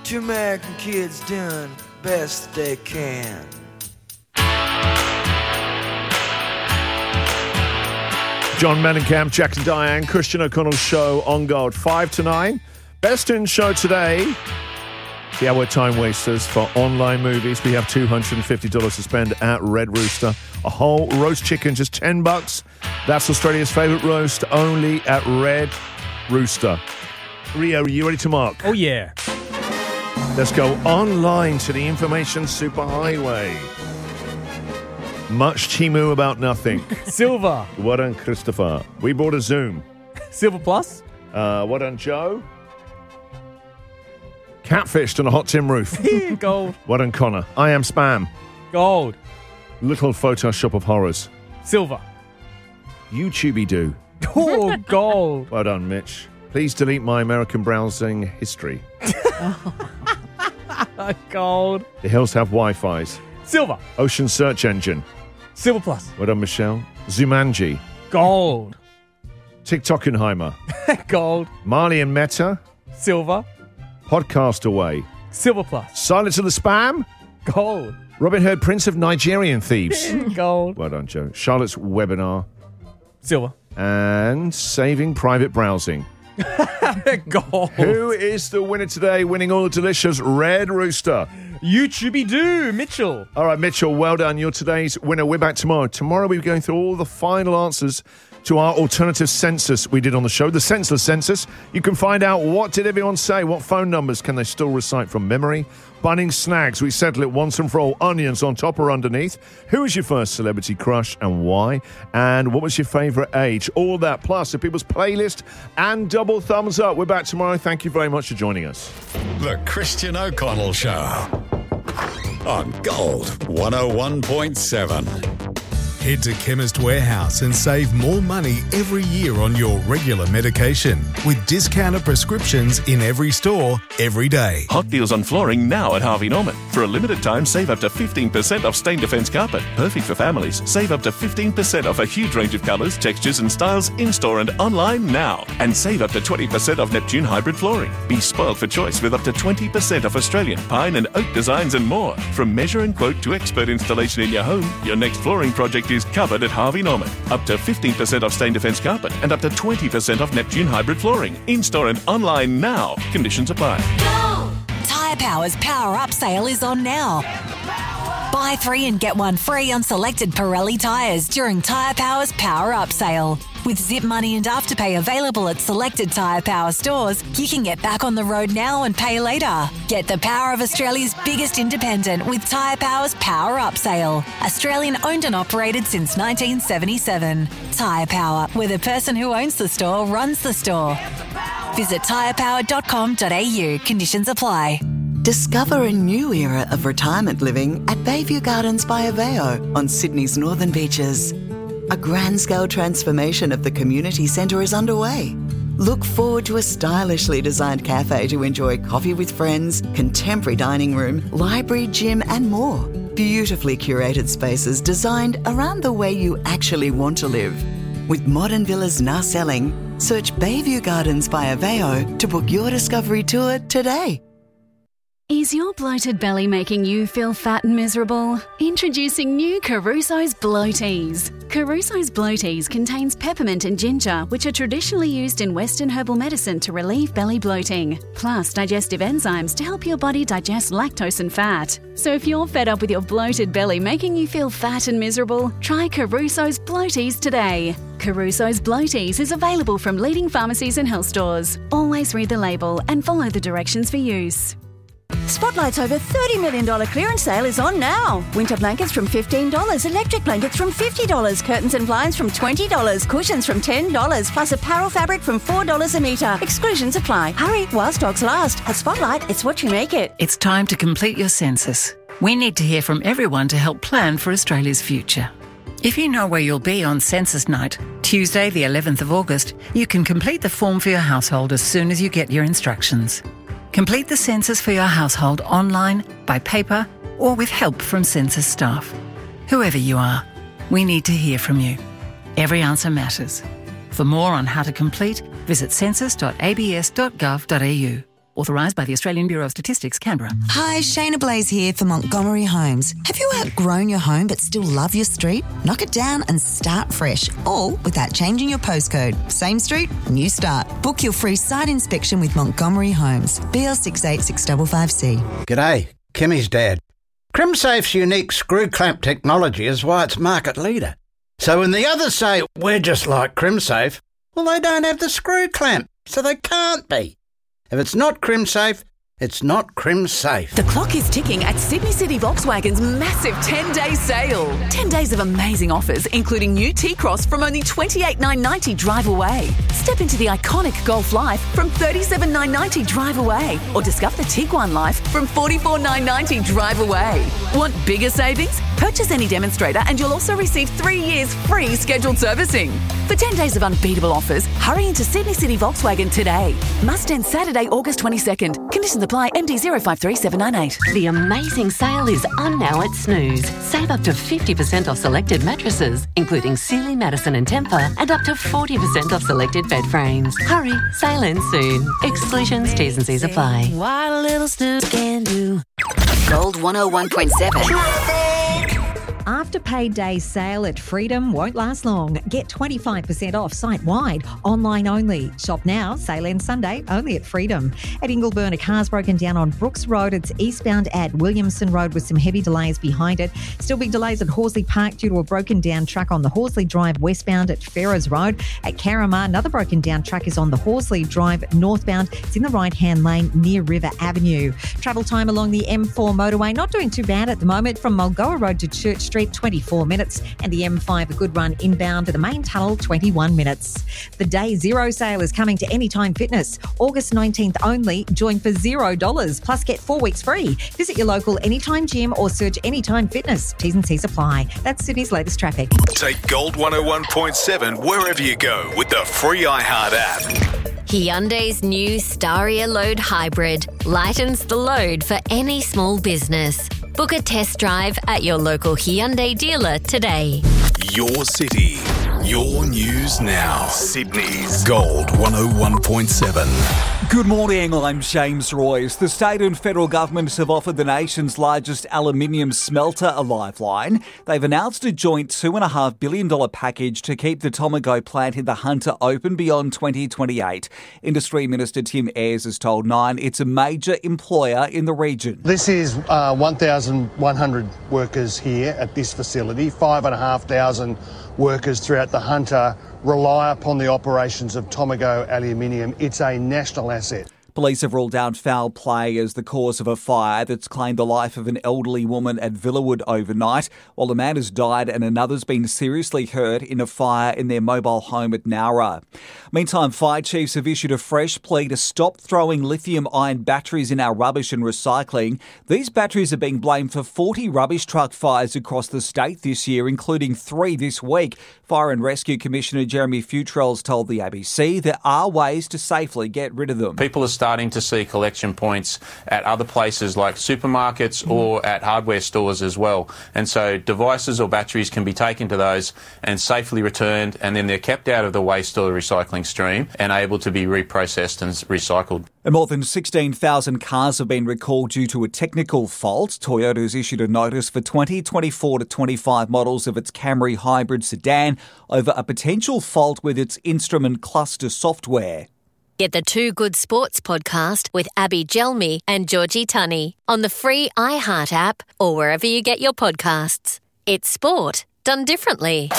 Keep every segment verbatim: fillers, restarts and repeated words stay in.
Jamaican kids doing best they can. John Mellencamp, Jack and Diane, Christian O'Connell's show on Gold. Five to nine. Best in show today. Yeah, we're time wasters for online movies. We have two hundred fifty dollars to spend at Red Rooster. A whole roast chicken, just ten bucks. That's Australia's favourite roast, only at Red Rooster. Rio, are you ready to mark? Oh, yeah. Let's go online to the information superhighway. Much Timu about nothing. Silver. Well done, Christopher. We bought a Zoom. Silver plus. Uh, well done, Joe. Catfished on a hot tin roof. Gold. Well done, Connor. I am spam. Gold. Little Photoshop of horrors. Silver. YouTubey-doo. Oh, gold. Well done, Mitch. Please delete my American browsing history. Gold. The hills have Wi-Fi's. Silver. Ocean search engine. Silver plus. Well done, Michelle. Zumanji. Gold. TikTokenheimer. Gold. Marley and Meta. Silver. Podcast Away. Silver plus. Silence of the Spam. Gold. Robin Hood, Prince of Nigerian Thieves. Gold. Well done, Joe. Charlotte's Webinar. Silver. And Saving Private Browsing. Gold. Who is the winner today, winning all the delicious Red Rooster? YouTubey-doo, Mitchell. All right, Mitchell, well done. You're today's winner. We're back tomorrow. Tomorrow we're going through all the final answers to our alternative census we did on the show, the senseless census. You can find out what did everyone say, what phone numbers can they still recite from memory. Bunnings Snags, we settle it once and for all. Onions on top or underneath. Who was your first celebrity crush and why? And what was your favourite age? All that plus the People's Playlist and double thumbs up. We're back tomorrow. Thank you very much for joining us. The Christian O'Connell Show on Gold one oh one point seven. Head to Chemist Warehouse and save more money every year on your regular medication with discounted prescriptions in every store, every day. Hot deals on flooring now at Harvey Norman. For a limited time, save up to fifteen percent off Stain Defense carpet. Perfect for families. Save up to fifteen percent off a huge range of colours, textures and styles in-store and online now. And save up to twenty percent off Neptune hybrid flooring. Be spoiled for choice with up to twenty percent off Australian, pine and oak designs and more. From measure and quote to expert installation in your home, your next flooring project is covered at Harvey Norman. Up to fifteen percent off Stain Defense carpet and up to twenty percent off Neptune hybrid flooring. In-store and online now. Conditions apply. Go! Tyre Power's Power Up sale is on now. Buy three and get one free on selected Pirelli tyres during Tyre Power's Power Up sale. With Zip Money and Afterpay available at selected Tyre Power stores, you can get back on the road now and pay later. Get the power of Australia's biggest independent with Tyre Power's Power Up sale. Australian owned and operated since nineteen seventy-seven. Tyre Power, where the person who owns the store runs the store. Visit tyre power dot com dot a u. Conditions apply. Discover a new era of retirement living at Bayview Gardens by Aveo on Sydney's northern beaches. A grand-scale transformation of the community centre is underway. Look forward to a stylishly designed cafe to enjoy coffee with friends, contemporary dining room, library, gym and more. Beautifully curated spaces designed around the way you actually want to live. With modern villas now selling, search Bayview Gardens by Aveo to book your discovery tour today. Is your bloated belly making you feel fat and miserable? Introducing new Caruso's Bloaties. Caruso's Bloaties contains peppermint and ginger, which are traditionally used in Western herbal medicine to relieve belly bloating, plus digestive enzymes to help your body digest lactose and fat. So if you're fed up with your bloated belly making you feel fat and miserable, try Caruso's Bloaties today. Caruso's Bloaties is available from leading pharmacies and health stores. Always read the label and follow the directions for use. Spotlight's over thirty million dollars clearance sale is on now. Winter blankets from fifteen dollars, electric blankets from fifty dollars, curtains and blinds from twenty dollars, cushions from ten dollars, plus apparel fabric from four dollars a metre. Exclusions apply. Hurry while stocks last. At Spotlight, it's what you make it. It's time to complete your census. We need to hear from everyone to help plan for Australia's future. If you know where you'll be on census night, Tuesday the eleventh of August, you can complete the form for your household as soon as you get your instructions. Complete the census for your household online, by paper, or with help from census staff. Whoever you are, we need to hear from you. Every answer matters. For more on how to complete, visit census dot a b s dot gov dot a u Authorised by the Australian Bureau of Statistics, Canberra. Hi, Shayna Blaze here for Montgomery Homes. Have you outgrown your home but still love your street? Knock it down and start fresh, all without changing your postcode. Same street, new start. Book your free site inspection with Montgomery Homes. B L six eight six five five C. G'day, Kimmy's dad. CrimSafe's unique screw clamp technology is why it's market leader. So when the others say we're just like CrimSafe, well, they don't have the screw clamp, so they can't be. If it's not CrimSafe, it's not CrimSafe. The clock is ticking at Sydney City Volkswagen's massive ten-day sale. ten days of amazing offers, including new T-Cross from only twenty-eight thousand nine hundred ninety drive away. Step into the iconic Golf Life from thirty-seven thousand nine hundred ninety drive away. Or discover the Tiguan Life from forty-four thousand nine hundred ninety drive away. Want bigger savings? Purchase any demonstrator and you'll also receive three years free scheduled servicing. For ten days of unbeatable offers, hurry into Sydney City Volkswagen today. Must end Saturday, August twenty-second. Conditions apply. M D zero five three seven nine eight. The amazing sale is on now at Snooze. Save up to fifty percent off selected mattresses, including Sealy, Madison and Tempur, and up to forty percent off selected bed frames. Hurry, sale ends soon. Exclusions, T's and C's apply. What a little Snooze can do. Gold one oh one point seven. Afterpay Day sale at Freedom won't last long. Get twenty-five percent off site-wide, online only. Shop now, sale ends Sunday, only at Freedom. At Ingleburn, a car's broken down on Brooks Road. It's eastbound at Williamson Road with some heavy delays behind it. Still big delays at Horsley Park due to a broken down truck on the Horsley Drive westbound at Ferrers Road. At Carramar, another broken down truck is on the Horsley Drive northbound. It's in the right-hand lane near River Avenue. Travel time along the M four motorway, not doing too bad at the moment. From Mulgoa Road to Church Street, twenty-four minutes, and the M five a good run inbound to the main tunnel, twenty-one minutes. The Day Zero sale is coming to Anytime Fitness. August nineteenth only. Join for zero dollars, plus get four weeks free. Visit your local Anytime gym or search Anytime Fitness. T's and C's apply. That's Sydney's latest traffic. Take Gold one oh one point seven wherever you go with the free iHeart app. Hyundai's new Staria Load Hybrid lightens the load for any small business. Book a test drive at your local Hyundai dealer today. Your city, your news now. Sydney's Gold one oh one point seven. Good morning, I'm James Royce. The state and federal governments have offered the nation's largest aluminium smelter a lifeline. They've announced a joint two point five billion dollars package to keep the Tomago plant in the Hunter open beyond twenty twenty-eight. Industry Minister Tim Ayres has told Nine it's a major employer in the region. This is uh, one thousand one hundred workers here at this facility. five thousand five hundred workers throughout the Hunter rely upon the operations of Tomago Aluminium. It's a national asset. Police have ruled out foul play as the cause of a fire that's claimed the life of an elderly woman at Villawood overnight, while a man has died and another's been seriously hurt in a fire in their mobile home at Nowra. Meantime, fire chiefs have issued a fresh plea to stop throwing lithium-ion batteries in our rubbish and recycling. These batteries are being blamed for forty rubbish truck fires across the state this year, including three this week. Fire and Rescue Commissioner Jeremy Futrell's told the A B C there are ways to safely get rid of them. People are starting to see collection points at other places like supermarkets mm. or at hardware stores as well. And so devices or batteries can be taken to those and safely returned, and then they're kept out of the waste or the recycling stream and able to be reprocessed and recycled. And more than sixteen thousand cars have been recalled due to a technical fault. Toyota has issued a notice for twenty twenty-four to twenty-five models of its Camry hybrid sedan over a potential fault with its instrument cluster software. Get the Two Good Sports podcast with Abby Gelmi and Georgie Tunney on the free iHeart app or wherever you get your podcasts. It's sport done differently.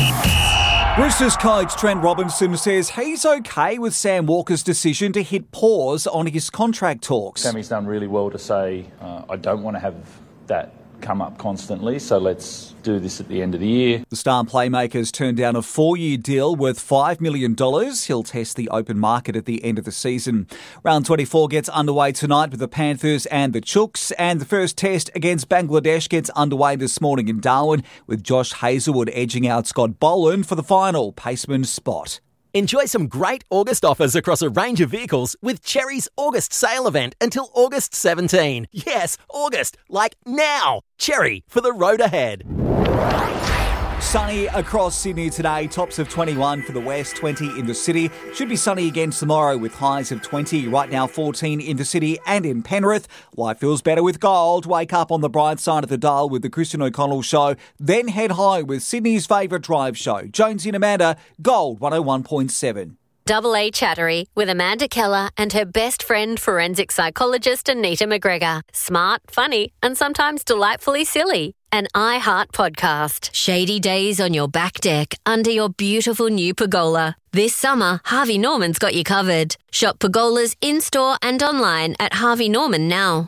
Roosters coach Trent Robinson says he's okay with Sam Walker's decision to hit pause on his contract talks. Sammy's done really well to say, uh, I don't want to have that come up constantly, so let's do this at the end of the year. The star playmaker's turned down a four-year deal worth five million dollars. He'll test the open market at the end of the season. Round twenty-four gets underway tonight with the Panthers and the Chooks, and the first test against Bangladesh gets underway this morning in Darwin, with Josh Hazelwood edging out Scott Boland for the final paceman spot. Enjoy some great August offers across a range of vehicles with Chery's August sale event until August seventeenth. Yes, August, like now. Chery, for the road ahead. Sunny across Sydney today, tops of twenty-one for the west, twenty in the city. Should be sunny again tomorrow with highs of twenty. Right now fourteen in the city and in Penrith. Life feels better with gold. Wake up on the bright side of the dial with the Christian O'Connell Show. Then head home with Sydney's favourite drive show. Jonesy and Amanda, Gold one oh one point seven. Double A Chattery with Amanda Keller and her best friend, forensic psychologist Anita McGregor. Smart, funny, and sometimes delightfully silly. An iHeart podcast. Shady days on your back deck under your beautiful new pergola. This summer, Harvey Norman's got you covered. Shop pergolas in-store and online at Harvey Norman now.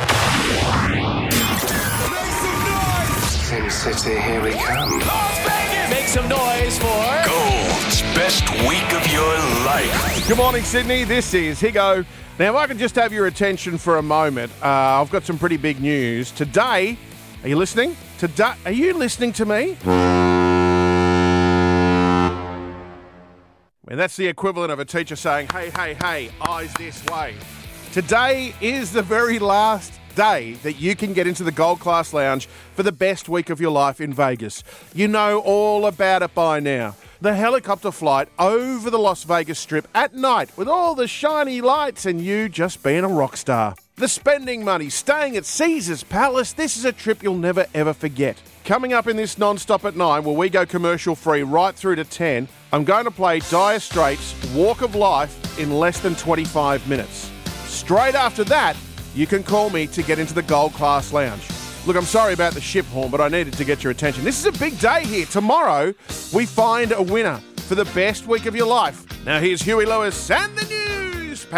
Sin City, here we come. Las Vegas! Make some noise for Gold's best week of your life. Good morning, Sydney. This is Higo. Now, if I can just have your attention for a moment, uh, I've got some pretty big news. Today, are you listening? Today, are you listening to me? Well, that's the equivalent of a teacher saying, hey, hey, hey, eyes this way. Today is the very last day that you can get into the Gold Class Lounge for the best week of your life in Vegas. You know all about it by now. The helicopter flight over the Las Vegas Strip at night with all the shiny lights and you just being a rock star. The spending money, staying at Caesar's Palace, this is a trip you'll never ever forget. Coming up in this non-stop at nine, where we go commercial free right through to ten, I'm going to play Dire Straits' Walk of Life in less than twenty-five minutes. Straight after that, you can call me to get into the Gold Class Lounge. Look, I'm sorry about the ship horn, but I needed to get your attention. This is a big day here. Tomorrow, we find a winner for the best week of your life. Now here's Huey Lewis and the news.